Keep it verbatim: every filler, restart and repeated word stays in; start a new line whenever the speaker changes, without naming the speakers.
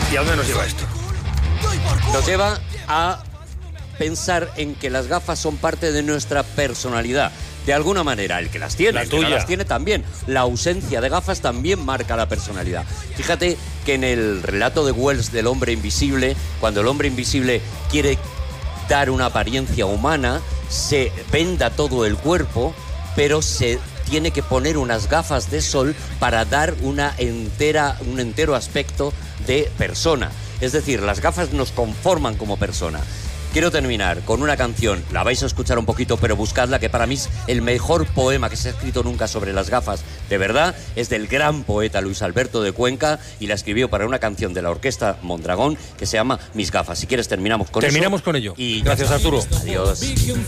¿Y a dónde nos lleva esto?
Nos lleva a pensar en que las gafas son parte de nuestra personalidad. De alguna manera, el que las tiene,
La
el que no
tuya.
las tiene también. La ausencia de gafas también marca la personalidad. Fíjate que en el relato de Wells del hombre invisible, cuando el hombre invisible quiere dar una apariencia humana, se venda todo el cuerpo, pero se tiene que poner unas gafas de sol para dar una entera, un entero aspecto de persona. Es decir, las gafas nos conforman como persona. Quiero terminar con una canción, la vais a escuchar un poquito, pero buscadla, que para mí es el mejor poema que se ha escrito nunca sobre las gafas. De verdad, es del gran poeta Luis Alberto de Cuenca y la escribió para una canción de la Orquesta Mondragón que se llama Mis gafas. Si quieres terminamos con
Terminamos
eso.
con ello.
Y
gracias, Arturo.
Adiós.